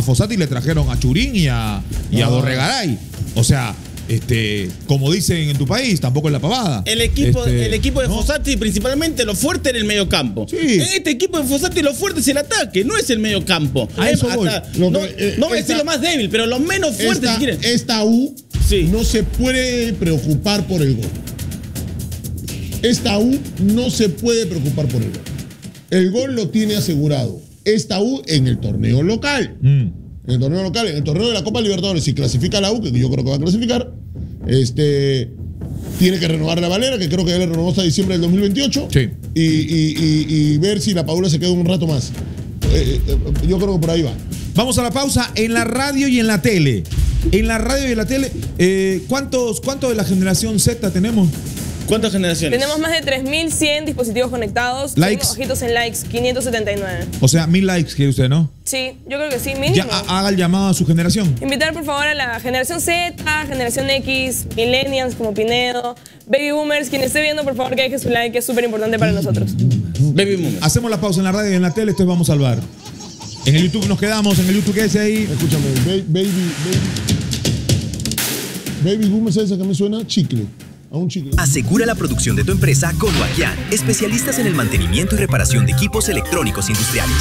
Fossati le trajeron a Churín y a Dorregaray. O sea, como dicen en tu país, tampoco es la pavada. El equipo de ¿no? Fossati, principalmente lo fuerte era el medio campo. Sí. En este equipo de Fossati lo fuerte es el ataque, no es el medio campo. A eso voy. No voy a decir lo más débil, pero lo menos fuerte si quieren. Esta U no se puede preocupar por el gol. Esta U no se puede preocupar por el gol. El gol lo tiene asegurado. Esta U en el torneo local. En el torneo local, en el torneo de la Copa Libertadores, si clasifica la U, que yo creo que va a clasificar, tiene que renovar la Valera, que creo que ya le renovó hasta diciembre del 2028. Sí. Y ver si la Padula se queda un rato más. Yo creo que por ahí va. Vamos a la pausa en la radio y en la tele. En la radio y en la tele, ¿cuántos de la generación Z tenemos? ¿Cuántas generaciones? Tenemos más de 3.100 dispositivos conectados. Likes. Bajitos en likes, 579. O sea, 1000 likes quiere usted, ¿no? Sí, yo creo que sí, mínimo. Ya haga el llamado a su generación. Invitar por favor a la generación Z, generación X, millennials como Pinedo, baby boomers, quien esté viendo por favor que deje su like, que es súper importante para nosotros. Baby boomers. Hacemos la pausa en la radio y en la tele, entonces vamos al bar. En el YouTube nos quedamos, en el YouTube quédese ahí. Escúchame, baby boomer, ¿sabes a qué me suena? Chicle. A un chicle. Asegura la producción de tu empresa con Wakian, especialistas en el mantenimiento y reparación de equipos electrónicos industriales.